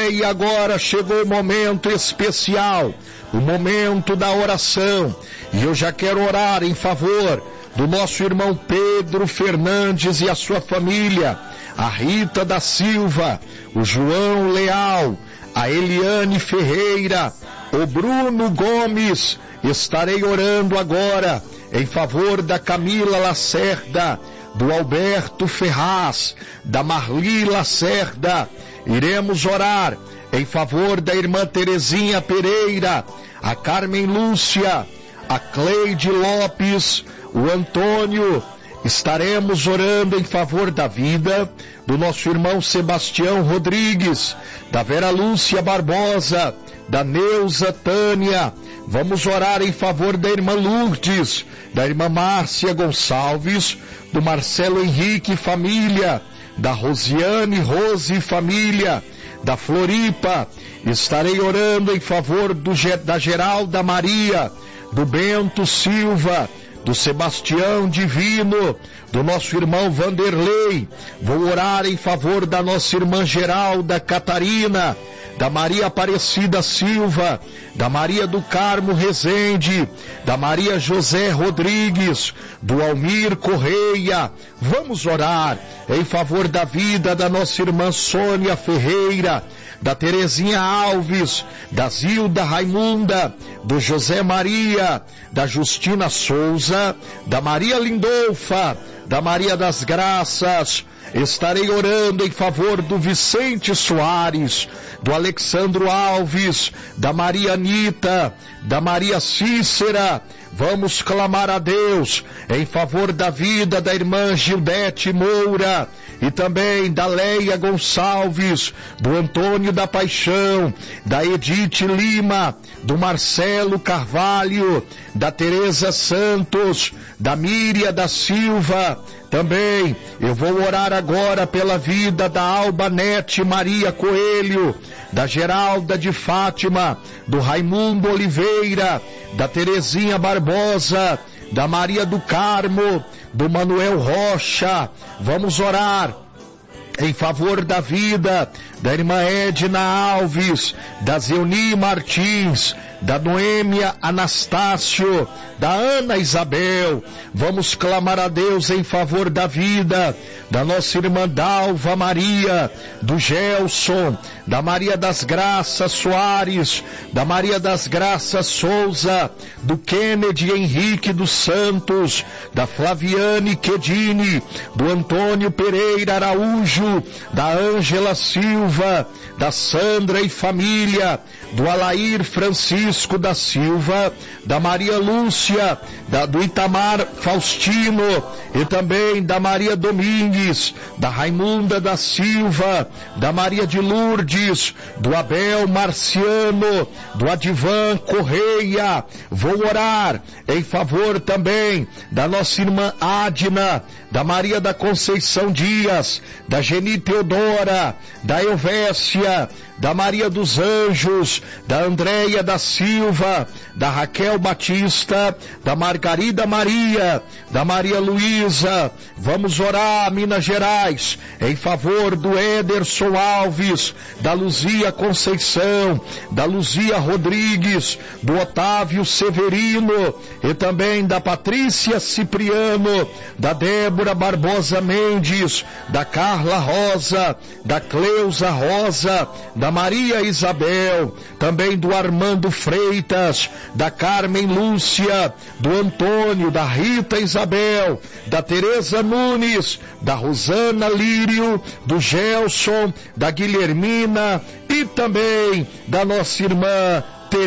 E agora chegou o momento especial, o momento da oração. E eu já quero orar em favor do nosso irmão Pedro Fernandes e a sua família, a Rita da Silva, o João Leal, a Eliane Ferreira, o Bruno Gomes. Estarei orando agora em favor da Camila Lacerda, do Alberto Ferraz, da Marli Lacerda. Iremos orar em favor da irmã Terezinha Pereira, a Carmen Lúcia, a Cleide Lopes, o Antônio. Estaremos orando em favor da vida do nosso irmão Sebastião Rodrigues, da Vera Lúcia Barbosa, da Neuza Tânia. Vamos orar em favor da irmã Lourdes, da irmã Márcia Gonçalves, do Marcelo Henrique e família, da Rosiane Rose e família, da Floripa. Estarei orando em favor da Geralda Maria, do Bento Silva, do Sebastião Divino, do nosso irmão Vanderlei. Vou orar em favor da nossa irmã Geralda Catarina, da Maria Aparecida Silva, da Maria do Carmo Rezende, da Maria José Rodrigues, do Almir Correia. Vamos orar em favor da vida da nossa irmã Sônia Ferreira, da Terezinha Alves, da Zilda Raimunda, do José Maria, da Justina Souza, da Maria Lindolfa, da Maria das Graças. Estarei orando em favor do Vicente Soares, do Alexandro Alves, da Maria Anita, da Maria Cícera. Vamos clamar a Deus em favor da vida da irmã Gildete Moura e também da Leia Gonçalves, do Antônio da Paixão, da Edith Lima, do Marcelo Carvalho, da Tereza Santos, da Míria da Silva. Também eu vou orar agora pela vida da Albanete Maria Coelho, da Geralda de Fátima, do Raimundo Oliveira, da Terezinha Barbosa, da Maria do Carmo, do Manuel Rocha. Vamos orar em favor da vida da irmã Edna Alves, da Zeuni Martins, da Noêmia Anastácio, da Ana Isabel. Vamos clamar a Deus em favor da vida da nossa irmã Dalva Maria, do Gelson, da Maria das Graças Soares, da Maria das Graças Souza, do Kennedy Henrique dos Santos, da Flaviane Quedini, do Antônio Pereira Araújo, da Ângela Silva, da Sandra e família, do Alair Francisco da Silva, da Maria Lúcia, do Itamar Faustino e também da Maria Domingues, da Raimunda da Silva, da Maria de Lourdes, do Abel Marciano, do Adivan Correia. Vou orar em favor também da nossa irmã Adna, da Maria da Conceição Dias, da Geni Teodora, da Elvésia, da Maria dos Anjos, da Andréia da Silva, da Raquel Batista, da Margarida Maria, da Maria Luísa. Vamos orar, Minas Gerais, em favor do Ederson Alves, da Luzia Conceição, da Luzia Rodrigues, do Otávio Severino e também da Patrícia Cipriano, da Débora Barbosa Mendes, da Carla Rosa, da Cleusa Rosa, da Maria Isabel, também do Armando Freitas, da Carmen Lúcia, do Antônio, da Rita Isabel, da Tereza Nunes, da Rosana Lírio, do Gelson, da Guilhermina e também da nossa irmã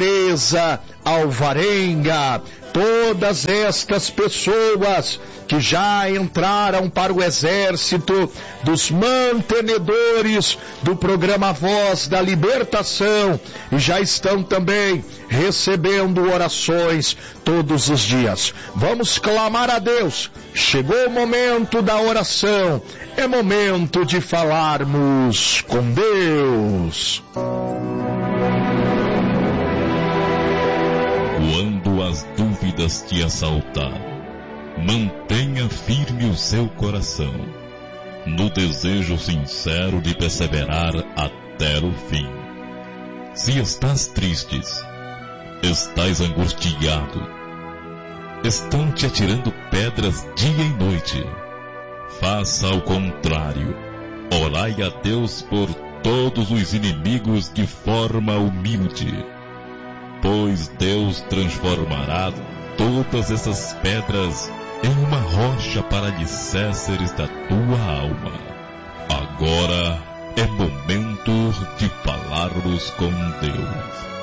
Tereza Alvarenga. Todas estas pessoas que já entraram para o exército dos mantenedores do programa Voz da Libertação e já estão também recebendo orações todos os dias. Vamos clamar a Deus. Chegou o momento da oração. É momento de falarmos com Deus. Quando as dúvidas te assaltar, mantenha firme o seu coração, no desejo sincero de perseverar até o fim. Se estás tristes, estás angustiado, estão te atirando pedras dia e noite, faça ao contrário. Orai a Deus por todos os inimigos de forma humilde, pois Deus transformará todas essas pedras em uma rocha para alicerces da tua alma. Agora é momento de falarmos com Deus.